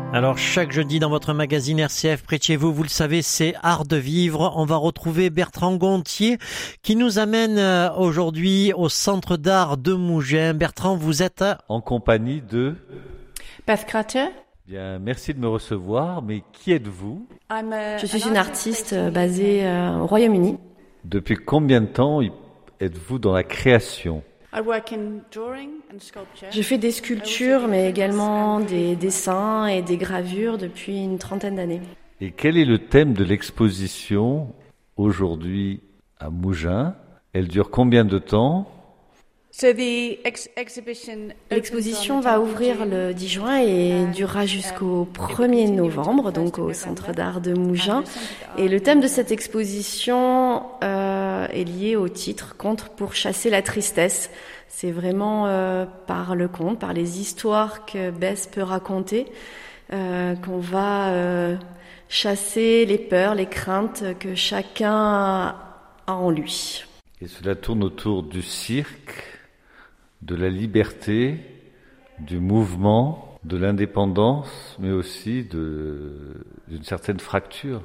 Alors chaque jeudi dans votre magazine RCF près de chez vous, vous le savez, c'est Art de vivre. On va retrouver Bertrand Gontier qui nous amène aujourd'hui au Centre d'art de Mougins. Bertrand, vous êtes en compagnie de Beth Carter. Bien, merci de me recevoir, mais qui êtes-vous? Je suis une artiste basée au Royaume-Uni. Depuis combien de temps êtes-vous dans la création? Je fais des sculptures, mais également des dessins et des gravures depuis une trentaine d'années. Et quel est le thème de l'exposition aujourd'hui à Mougins? Elle dure combien de temps? L'exposition va ouvrir le 10 juin et durera jusqu'au 1er novembre, donc au Centre d'art de Mougins. Et le thème de cette exposition est lié au titre « Conte pour chasser la tristesse ». C'est vraiment par le conte, par les histoires que Bess peut raconter, qu'on va chasser les peurs, les craintes que chacun a en lui. Et cela tourne autour du cirque, de la liberté, du mouvement, de l'indépendance, mais aussi d'une certaine fracture.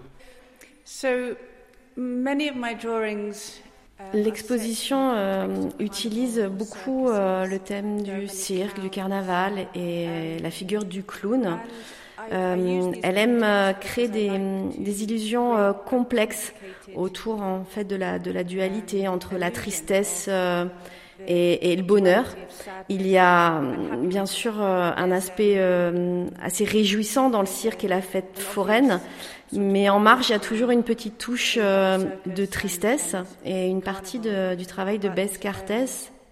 L'exposition utilise beaucoup le thème du cirque, du carnaval et la figure du clown. Elle aime créer des illusions complexes autour en fait de la dualité entre la tristesse et le bonheur. Il y a bien sûr un aspect assez réjouissant dans le cirque et la fête foraine, mais en marge il y a toujours une petite touche de tristesse et une partie du travail de Bess Carter,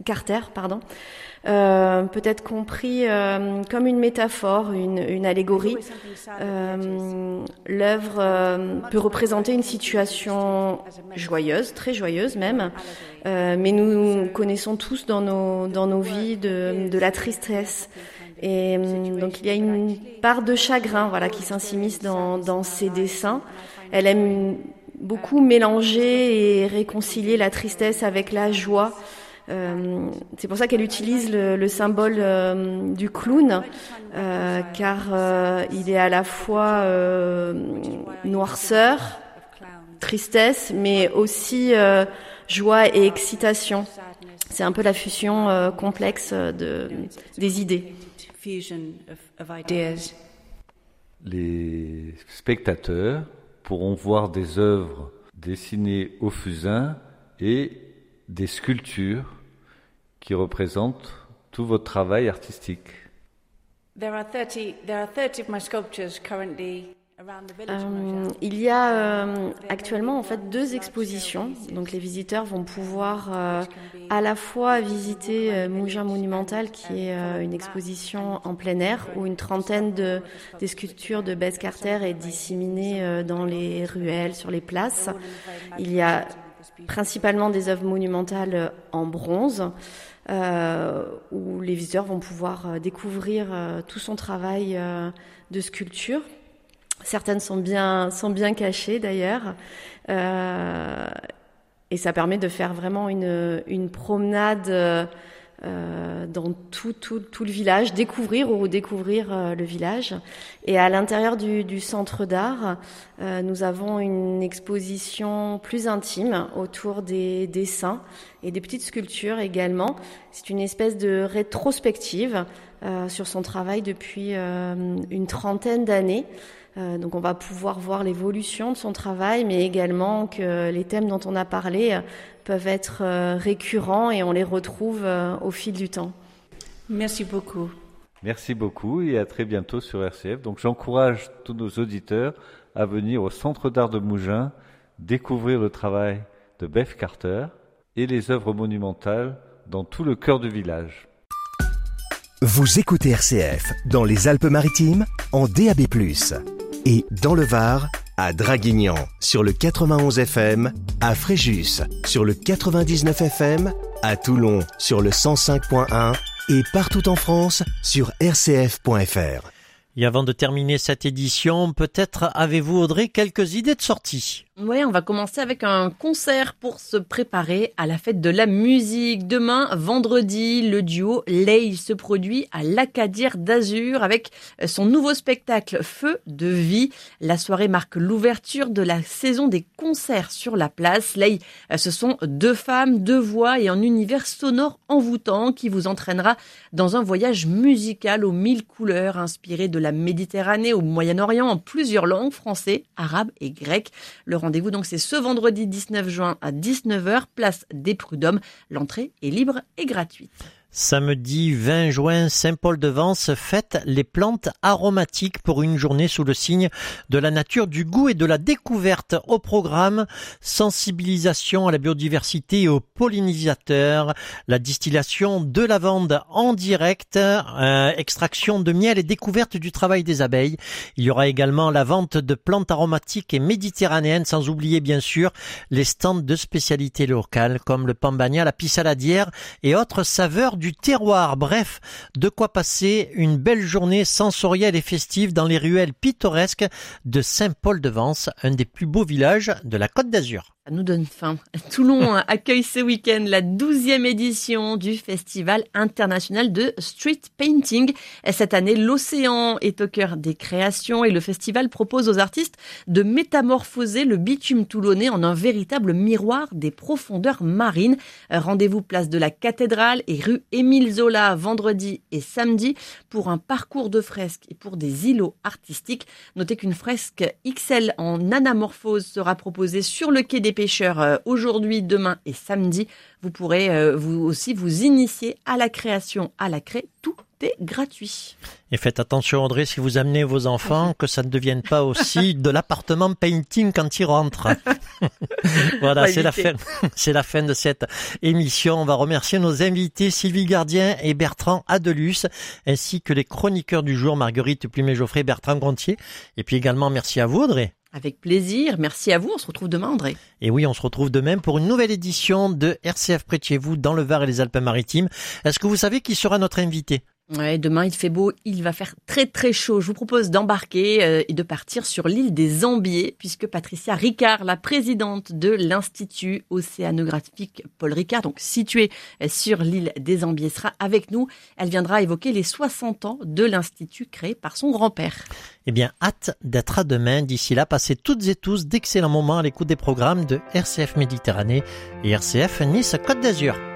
peut-être compris comme une métaphore, une allégorie. L'œuvre peut représenter une situation joyeuse, très joyeuse même, mais nous connaissons tous dans nos vies de la tristesse. Et donc il y a une part de chagrin, voilà, qui s'immisce dans ses dessins. Elle aime beaucoup mélanger et réconcilier la tristesse avec la joie. C'est pour ça qu'elle utilise le symbole du clown, car il est à la fois noirceur, tristesse, mais aussi joie et excitation. C'est un peu la fusion complexe des idées. Les spectateurs pourront voir des œuvres dessinées au fusain et des sculptures qui représentent tout votre travail artistique. Il y a actuellement en fait 2 expositions. Donc les visiteurs vont pouvoir à la fois visiter Mougins Monumental, qui est une exposition en plein air où une trentaine des sculptures de Bess Carter est disséminée dans les ruelles, sur les places. Il y a principalement des œuvres monumentales en bronze, où les visiteurs vont pouvoir découvrir tout son travail de sculpture. Certaines sont bien cachées d'ailleurs, et ça permet de faire vraiment une promenade dans tout le village, découvrir ou redécouvrir le village. Et à l'intérieur du centre d'art, nous avons une exposition plus intime autour des dessins et des petites sculptures également. C'est une espèce de rétrospective sur son travail depuis une trentaine d'années. Donc on va pouvoir voir l'évolution de son travail, mais également que les thèmes dont on a parlé peuvent être récurrents et on les retrouve au fil du temps. Merci beaucoup. Merci beaucoup et à très bientôt sur RCF. Donc j'encourage tous nos auditeurs à venir au Centre d'art de Mougins, découvrir le travail de Bess Carter et les œuvres monumentales dans tout le cœur du village. Vous écoutez RCF dans les Alpes-Maritimes en DAB+, et dans le Var à Draguignan sur le 91 FM, à Fréjus sur le 99 FM, à Toulon sur le 105.1 et partout en France sur rcf.fr. Et avant de terminer cette édition, peut-être avez-vous, Audrey, quelques idées de sortie? Ouais, on va commencer avec un concert pour se préparer à la fête de la musique. Demain, vendredi, le duo Lay se produit à l'Acadière d'Azur avec son nouveau spectacle Feu de vie. La soirée marque l'ouverture de la saison des concerts sur la place. Lay, ce sont 2 femmes, 2 voix et un univers sonore envoûtant qui vous entraînera dans un voyage musical aux 1000 couleurs inspiré de la Méditerranée au Moyen-Orient en plusieurs langues, français, arabe et grec. Le rendez-vous, donc, c'est ce vendredi 19 juin à 19h, place des Prud'hommes. L'entrée est libre et gratuite. Samedi 20 juin, Saint-Paul-de-Vence fête les plantes aromatiques pour une journée sous le signe de la nature, du goût et de la découverte. Au programme, sensibilisation à la biodiversité et aux pollinisateurs, la distillation de lavande en direct, extraction de miel et découverte du travail des abeilles. Il y aura également la vente de plantes aromatiques et méditerranéennes, sans oublier bien sûr les stands de spécialités locales comme le pambagna, la pissaladière et autres saveurs du terroir. Bref, de quoi passer une belle journée sensorielle et festive dans les ruelles pittoresques de Saint-Paul-de-Vence, un des plus beaux villages de la Côte d'Azur. Ça nous donne faim. Toulon accueille ce week-end la 12e édition du Festival international de street painting. Cette année, l'océan est au cœur des créations et le festival propose aux artistes de métamorphoser le bitume toulonnais en un véritable miroir des profondeurs marines. Rendez-vous place de la Cathédrale et rue Émile Zola vendredi et samedi pour un parcours de fresques et pour des îlots artistiques. Notez qu'une fresque XL en anamorphose sera proposée sur le quai des Pêcheurs aujourd'hui, demain et samedi. Vous pourrez vous aussi vous initier à la création, à la craie. Tout est gratuit. Et faites attention, Audrey, si vous amenez vos enfants, que ça ne devienne pas aussi de l'appartement painting quand ils rentrent. Voilà, c'est la fin de cette émission. On va remercier nos invités Sylvie Gardien et Bertrand Adelus, ainsi que les chroniqueurs du jour, Marguerite Plumet-Geoffrey, Bertrand Gontier. Et puis également, merci à vous, Audrey. Avec plaisir. Merci à vous. On se retrouve demain, André. Et oui, on se retrouve demain pour une nouvelle édition de RCF près de chez vous, dans le Var et les Alpes-Maritimes. Est-ce que vous savez qui sera notre invité ? Ouais, demain il fait beau, il va faire très très chaud. Je vous propose d'embarquer et de partir sur l'île des Ambiers, puisque Patricia Ricard, la présidente de l'Institut océanographique Paul Ricard, donc situé sur l'île des Ambiers, sera avec nous. Elle viendra évoquer les 60 ans de l'Institut créé par son grand-père. Eh bien, hâte d'être à demain. D'ici là, passez toutes et tous d'excellents moments à l'écoute des programmes de RCF Méditerranée et RCF Nice Côte d'Azur.